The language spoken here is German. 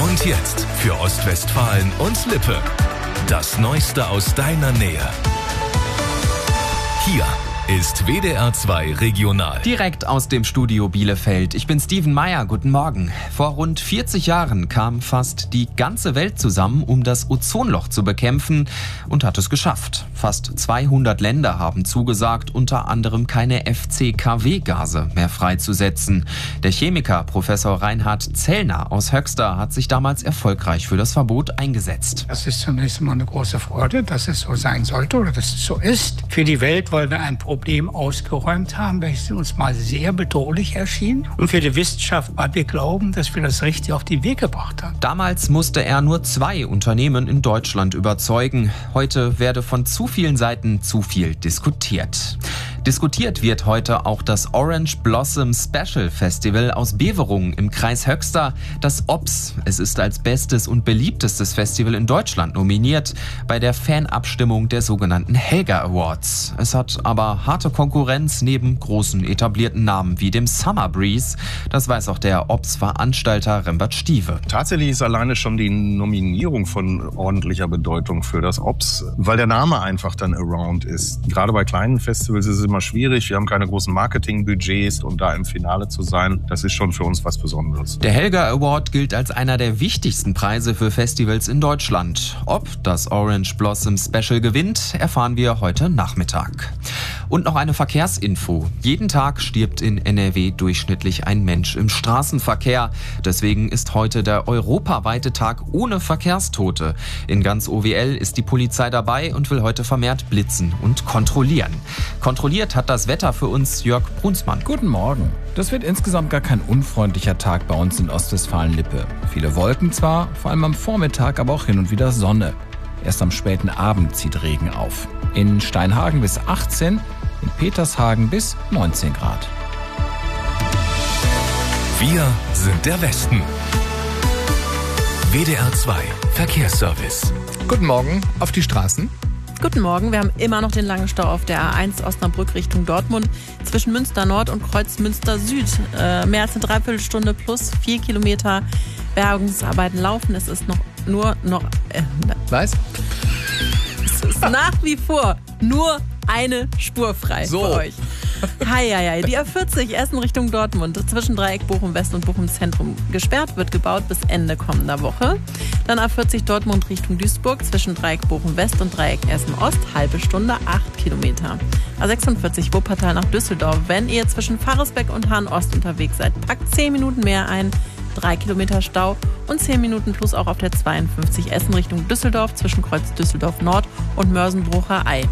Und jetzt für Ostwestfalen und Lippe. Das Neueste aus deiner Nähe. Hier ist WDR 2 Regional. Direkt aus dem Studio Bielefeld. Ich bin Steven Meyer. Guten Morgen. Vor rund 40 Jahren kam fast die ganze Welt zusammen, um das Ozonloch zu bekämpfen und hat es geschafft. Fast 200 Länder haben zugesagt, unter anderem keine FCKW-Gase mehr freizusetzen. Der Chemiker Professor Reinhard Zellner aus Höxter hat sich damals erfolgreich für das Verbot eingesetzt. Das ist zunächst mal eine große Freude, dass es so sein sollte oder dass es so ist. Für die Welt, weil wir ein Problem ausgeräumt haben, welches uns mal sehr bedrohlich erschien. Und für die Wissenschaft, weil wir glauben, dass wir das richtig auf den Weg gebracht haben. Damals musste er nur 2 Unternehmen in Deutschland überzeugen. Heute werde von zu vielen Seiten zu viel diskutiert. Diskutiert wird heute auch das Orange Blossom Special Festival aus Beverungen im Kreis Höxter. Das OBS. Es ist als bestes und beliebtestes Festival in Deutschland nominiert bei der Fanabstimmung der sogenannten Helga Awards. Es hat aber harte Konkurrenz neben großen etablierten Namen wie dem Summer Breeze. Das weiß auch der OBS-Veranstalter Rembert Stieve. Tatsächlich ist alleine schon die Nominierung von ordentlicher Bedeutung für das OBS, weil der Name einfach dann Around ist. Gerade bei kleinen Festivals ist es immer schwierig. Wir haben keine großen Marketingbudgets, um da im Finale zu sein. Das ist schon für uns was Besonderes. Der Helga Award gilt als einer der wichtigsten Preise für Festivals in Deutschland. Ob das Orange Blossom Special gewinnt, erfahren wir heute Nachmittag. Und noch eine Verkehrsinfo. Jeden Tag stirbt in NRW durchschnittlich ein Mensch im Straßenverkehr. Deswegen ist heute der europaweite Tag ohne Verkehrstote. In ganz OWL ist die Polizei dabei und will heute vermehrt blitzen und kontrollieren. Kontrolliert hat das Wetter für uns Jörg Brunsmann. Guten Morgen. Das wird insgesamt gar kein unfreundlicher Tag bei uns in Ostwestfalen-Lippe. Viele Wolken zwar, vor allem am Vormittag, aber auch hin und wieder Sonne. Erst am späten Abend zieht Regen auf. In Steinhagen bis 18, in Petershagen bis 19 Grad. Wir sind der Westen. WDR 2 Verkehrsservice. Guten Morgen, auf die Straßen. Guten Morgen, wir haben immer noch den langen Stau auf der A1 Osnabrück Richtung Dortmund zwischen Münster Nord und Kreuz Münster Süd. Mehr als eine Dreiviertelstunde plus 4 Kilometer Bergungsarbeiten laufen. Es ist Was? Es ist nach wie vor nur eine Spur frei für euch. Heieiei. Die A40 Essen Richtung Dortmund zwischen Dreieck Bochum West und Bochum Zentrum gesperrt, wird gebaut bis Ende kommender Woche. Dann A40 Dortmund Richtung Duisburg zwischen Dreieck Bochum West und Dreieck Essen Ost, halbe Stunde, 8 Kilometer. A46 Wuppertal nach Düsseldorf. Wenn ihr zwischen Pfarresbeck und Hahn Ost unterwegs seid, packt 10 Minuten mehr ein. 3 Kilometer Stau und 10 Minuten plus auch auf der 52 Essen Richtung Düsseldorf zwischen Kreuz Düsseldorf Nord und Mörsenbrucher Ei.